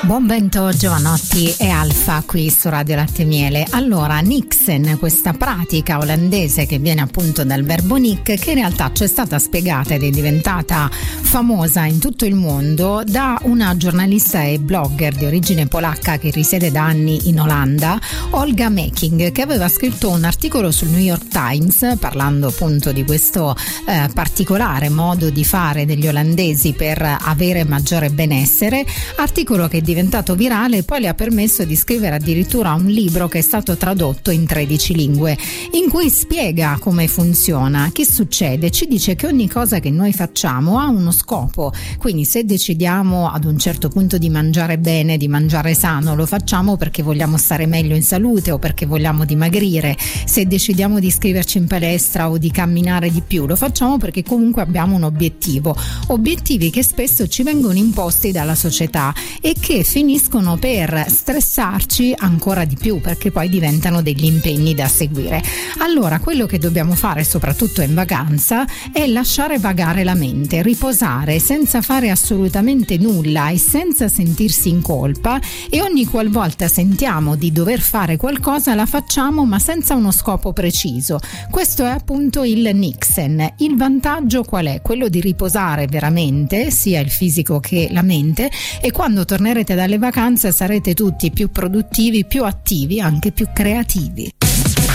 Buon vento Giovanotti e Alfa qui su Radio Latte Miele. Allora, niksen, questa pratica olandese che viene appunto dal verbo nik, che in realtà ci è stata spiegata ed è diventata famosa in tutto il mondo da una giornalista e blogger di origine polacca che risiede da anni in Olanda, Olga Meking, che aveva scritto un articolo sul New York Times parlando appunto di questo particolare modo di fare degli olandesi per avere maggiore benessere, articolo che è diventato virale e poi le ha permesso di scrivere addirittura un libro che è stato tradotto in 13 lingue, in cui spiega come funziona, che succede. Ci dice che ogni cosa che noi facciamo ha uno scopo, quindi se decidiamo ad un certo punto di mangiare bene, di mangiare sano, lo facciamo perché vogliamo stare meglio in salute o perché vogliamo dimagrire. Se decidiamo di iscriverci in palestra o di camminare di più, lo facciamo perché comunque abbiamo un obiettivi che spesso ci vengono imposti dalla società e che finiscono per stressarci ancora di più, perché poi diventano degli impegni da seguire. Allora, quello che dobbiamo fare soprattutto in vacanza è lasciare vagare la mente, riposare senza fare assolutamente nulla e senza sentirsi in colpa, e ogni qualvolta sentiamo di dover fare qualcosa la facciamo ma senza uno scopo preciso. Questo è appunto il niksen. Il vantaggio qual è? Quello di riposare veramente, sia il fisico che la mente, e quando tornerete dalle vacanze sarete tutti più produttivi, più attivi, anche più creativi.